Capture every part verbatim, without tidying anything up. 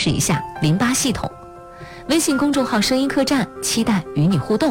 识一下淋巴系统。微信公众号声音客栈期待与你互动。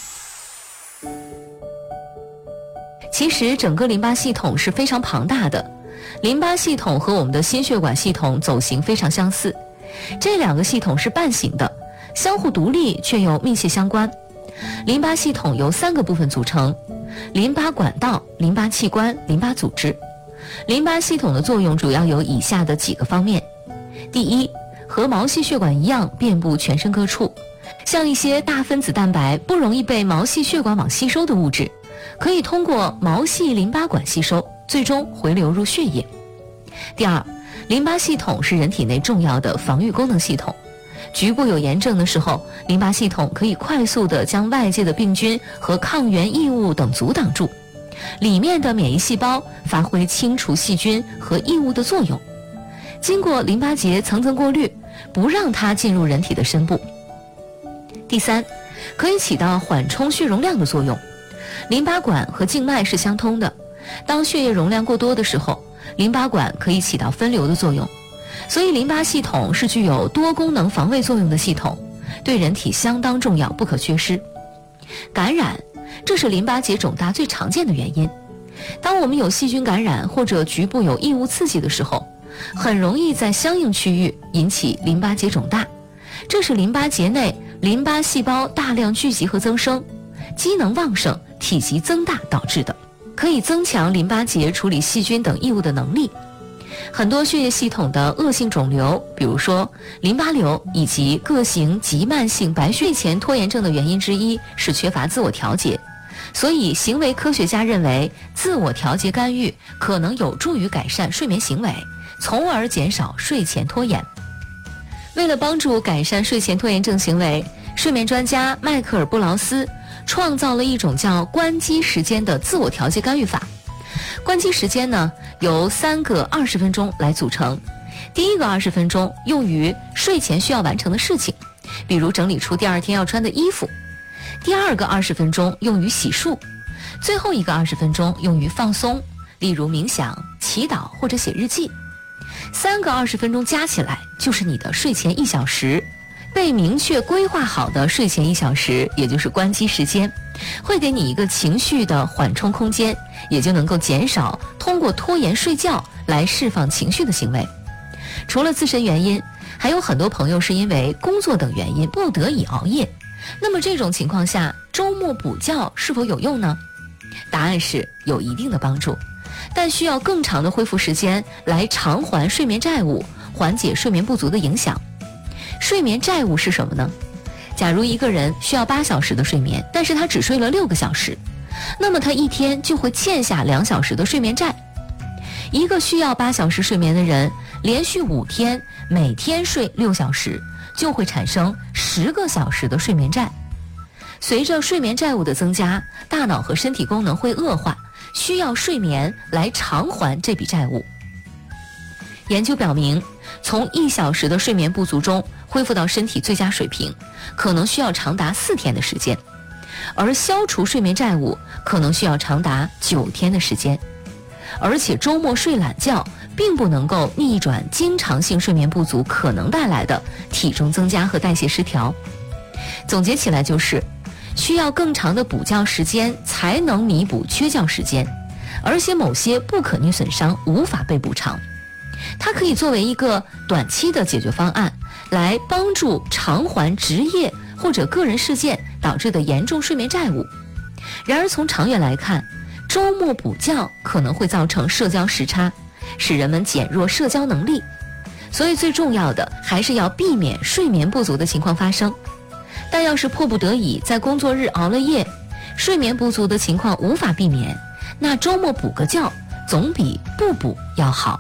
其实整个淋巴系统是非常庞大的，淋巴系统和我们的心血管系统走形非常相似，这两个系统是半形的，相互独立却又密切相关。淋巴系统由三个部分组成：淋巴管道、淋巴器官、淋巴组织。淋巴系统的作用主要有以下的几个方面。第一，和毛细血管一样遍布全身各处，像一些大分子蛋白不容易被毛细血管网吸收的物质，可以通过毛细淋巴管吸收，最终回流入血液。第二，淋巴系统是人体内重要的防御功能系统，局部有炎症的时候，淋巴系统可以快速地将外界的病菌和抗原异物等阻挡住，里面的免疫细胞发挥清除细菌和异物的作用，经过淋巴结层层过滤，不让它进入人体的深部。第三，可以起到缓冲血容量的作用。淋巴管和静脉是相通的，当血液容量过多的时候，淋巴管可以起到分流的作用，所以淋巴系统是具有多功能防卫作用的系统，对人体相当重要，不可缺失。感染，这是淋巴结肿大最常见的原因。当我们有细菌感染或者局部有异物刺激的时候，很容易在相应区域引起淋巴结肿大，这是淋巴结内淋巴细胞大量聚集和增生，机能旺盛、体积增大导致的，可以增强淋巴结处理细菌等异物的能力。很多血液系统的恶性肿瘤，比如说淋巴瘤以及各型急慢性白血前拖延症的原因之一是缺乏自我调节，所以行为科学家认为自我调节干预可能有助于改善睡眠行为，从而减少睡前拖延。为了帮助改善睡前拖延症行为，睡眠专家迈克尔·布劳斯创造了一种叫关机时间的自我调节干预法。关机时间呢，由三个二十分钟来组成。第一个二十分钟用于睡前需要完成的事情，比如整理出第二天要穿的衣服。第二个二十分钟用于洗漱。最后一个二十分钟用于放松，例如冥想、祈祷或者写日记。三个二十分钟加起来就是你的睡前一小时。被明确规划好的睡前一小时，也就是关机时间，会给你一个情绪的缓冲空间，也就能够减少通过拖延睡觉来释放情绪的行为。除了自身原因，还有很多朋友是因为工作等原因不得已熬夜。那么这种情况下，周末补觉是否有用呢？答案是有一定的帮助，但需要更长的恢复时间来偿还睡眠债务，缓解睡眠不足的影响。睡眠债务是什么呢？假如一个人需要八小时的睡眠，但是他只睡了六个小时，那么他一天就会欠下两小时的睡眠债。一个需要八小时睡眠的人，连续五天每天睡六小时，就会产生十个小时的睡眠债。随着睡眠债务的增加，大脑和身体功能会恶化，需要睡眠来偿还这笔债务。研究表明，从一小时的睡眠不足中恢复到身体最佳水平，可能需要长达四天的时间，而消除睡眠债务可能需要长达九天的时间。而且周末睡懒觉并不能够逆转经常性睡眠不足可能带来的体重增加和代谢失调。总结起来就是，需要更长的补觉时间才能弥补缺觉时间，而且某些不可逆损伤无法被补偿。它可以作为一个短期的解决方案，来帮助偿还职业或者个人事件导致的严重睡眠债务。然而从长远来看，周末补觉可能会造成社交时差，使人们减弱社交能力。所以最重要的还是要避免睡眠不足的情况发生。但要是迫不得已在工作日熬了夜，睡眠不足的情况无法避免，那周末补个觉总比不补要好。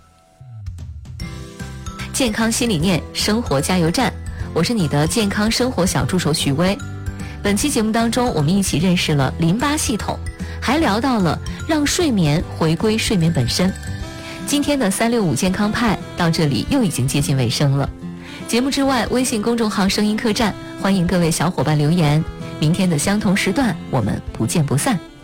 健康新理念，生活加油站，我是你的健康生活小助手许巍。本期节目当中，我们一起认识了淋巴系统，还聊到了让睡眠回归睡眠本身。今天的三六五健康派到这里又已经接近尾声了。节目之外，微信公众号声音客栈，欢迎各位小伙伴留言。明天的相同时段，我们不见不散。